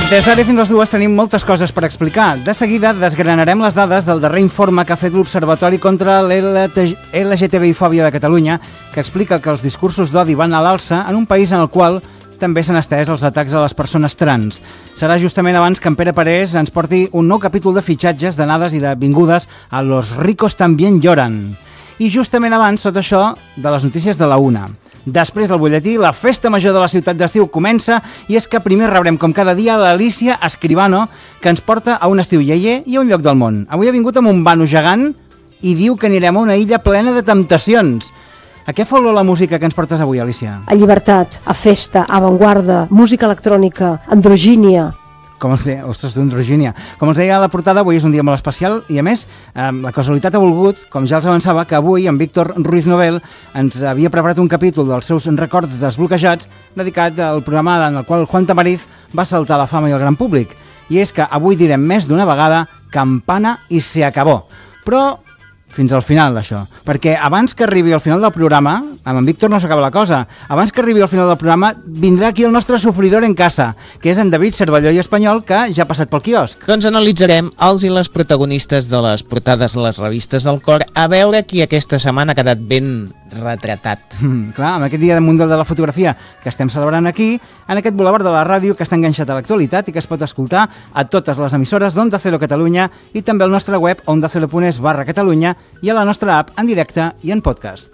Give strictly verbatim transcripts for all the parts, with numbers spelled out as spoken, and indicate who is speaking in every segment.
Speaker 1: Des d'ara fins les dues tenim moltes coses per explicar. De seguida desgranarem les dades del darrer informe que ha fet l'Observatori contra l'L G T B I-fòbia de Catalunya, que explica que els discursos d'odi van a l'alça en un país en el qual també s'han estès els atacs a les persones trans. Serà justament abans que en Pere Parés ens porti un nou capítol de fitxatges, d'anades i de vingudes a Los ricos también lloran. I justament abans, tot això, de les notícies de la una. Després del butlletí, la festa major de la ciutat d'estiu comença i és que primer rebrem, com cada dia, l'Alicia Escribano, que ens porta a un estiu iaier i a un lloc del món. Avui ha vingut amb un vano gegant i diu que anirem a una illa plena de temptacions. A què fa olor la música que ens portes avui, Alicia?
Speaker 2: A llibertat, a festa, a avantguarda, música electrònica, androgínia.
Speaker 1: Com els deia, ostres, d'androgínia. Com els deia a la portada, avui és un dia molt especial i, a més, eh, la casualitat ha volgut, com ja els avançava, que avui en Víctor Ruiz Novel ens havia preparat un capítol dels seus records desbloquejats dedicat al programa en el qual Juan Tamariz va saltar a la fama i al gran públic. I és que avui direm més d'una vegada campana i se acabó. Però fins al final, això. Perquè abans que arribi al final del programa, amb en Víctor no s'acaba la cosa, abans que arribi al final del programa vindrà aquí el nostre sofridor en casa, que és en David Cervelló i Espanyol, que ja ha passat pel quiosc.
Speaker 3: Doncs analitzarem els i les protagonistes de les portades de les revistes del cor, a veure qui aquesta setmana ha quedat ben retratat.
Speaker 1: Mm, clar, amb aquest dia de Mundial de la Fotografia que estem celebrant aquí, en aquest bulevard de la ràdio que està enganxat a l'actualitat i que es pot escoltar a totes les emissores d'Onda Cero Catalunya i també al nostre web ondacero.es barra Catalunya i a la nostra app en directe i en podcast.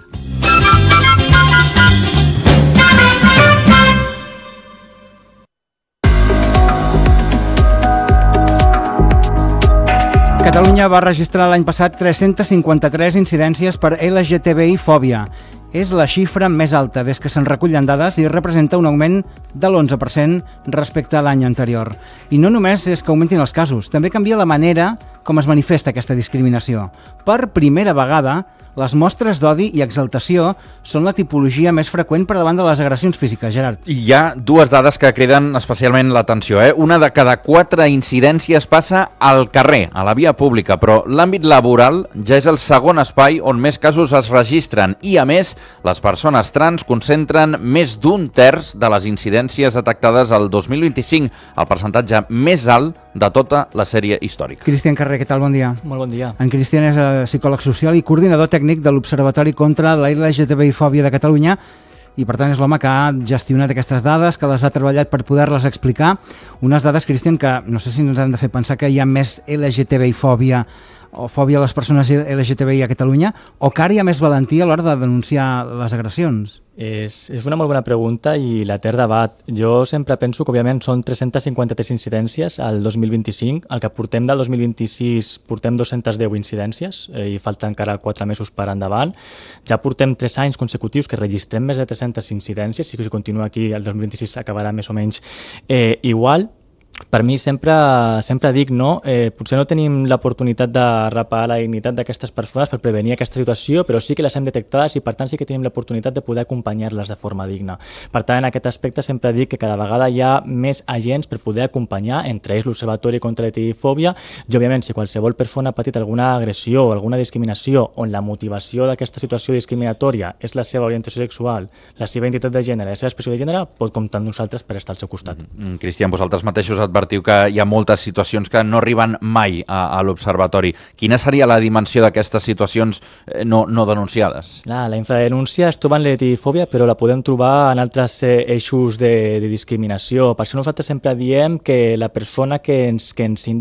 Speaker 1: Catalunya va registrar l'any passat tres-centes cinquanta-tres incidències per L G T B I-fòbia. És la xifra més alta des que se'n recullen dades i representa un augment de l'onze per cent respecte a l'any anterior. I no només és que augmentin els casos, també canvia la manera com es manifesta aquesta discriminació. Per primera vegada, les mostres d'odi i exaltació són la tipologia més freqüent per davant de les agressions físiques, Gerard.
Speaker 4: I hi ha dues dades que criden especialment l'atenció. Eh? Una de cada quatre incidències passa al carrer, a la via pública, però l'àmbit laboral ja és el segon espai on més casos es registren i, a més, les persones trans concentren més d'un terç de les incidències detectades al dos mil vint-i-cinc, el percentatge més alt de tota la sèrie històrica.
Speaker 1: Cristian Carrer, què tal? Bon dia.
Speaker 5: Molt bon dia.
Speaker 1: En Cristian és psicòleg social i coordinador tècnic de l'Observatori contra la L G T B I-fòbia de Catalunya i, per tant, és l'home que ha gestionat aquestes dades, que les ha treballat per poder-les explicar. Unes dades, Cristian, que no sé si ens han de fer pensar que hi ha més L G T B I-fòbia o fòbia a les persones L G T B I a Catalunya, o que ara hi ha més valentia a l'hora de denunciar les agressions?
Speaker 5: És, és una molt bona pregunta i la té debat. Jo sempre penso que, òbviament, són tres-centes cinquanta-tres incidències al dos mil vint-i-cinc. El que portem del dos mil vint-i-sis portem dos-centes deu incidències eh, i falta encara quatre mesos per endavant. Ja portem tres anys consecutius que registrem més de tres-centes incidències i si continua aquí el dos mil vint-i-sis acabarà més o menys eh, igual. Per mi sempre, sempre dic, no, eh, potser no tenim l'oportunitat de reparar la dignitat d'aquestes persones per prevenir aquesta situació, però sí que les hem detectades i per tant sí que tenim l'oportunitat de poder acompanyar-les de forma digna. Per tant, en aquest aspecte sempre dic que cada vegada hi ha més agents per poder acompanyar, entre ells l'Observatori contra la L G T B I-fòbia, i òbviament si qualsevol persona ha patit alguna agressió o alguna discriminació on la motivació d'aquesta situació discriminatòria és la seva orientació sexual, la seva identitat de gènere, la seva expressió de gènere, pot comptar amb nosaltres per estar al seu costat.
Speaker 4: Mm, Cristian, vosaltres mateixos advertiu que hi ha moltes situacions que no arriben mai a, a l'Observatori. Quina seria la dimensió d'aquestes situacions eh, no, no denunciades?
Speaker 5: La, la infradenúncia es troba en la L G T B I-fòbia, però la podem trobar en altres eh, eixos de, de discriminació. Per això nosaltres sempre diem que la persona que ens, que ens indica